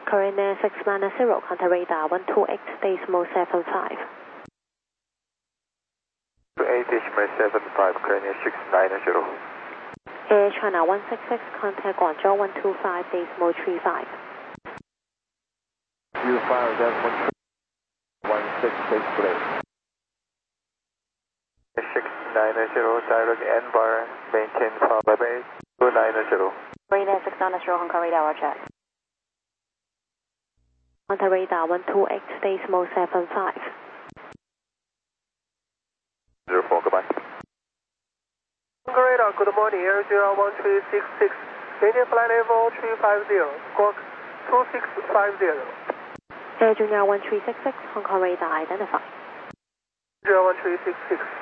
Korean Air 690, contact radar 128.75. 28.75, Korean Air 690. Air China 166, contact Guangzhou 125.35. You fire that 166, please. 690, direct and bar, maintain flight level 290. Korean Air 690, Hong Kong radar, check. Contact radar 128.75. 04, goodbye. Hong Kong radar, good morning, Air Junior 1366, maintain flight level 350, squawk 2650. Air Junior 1366, Hong Kong radar identified. Junior 1366.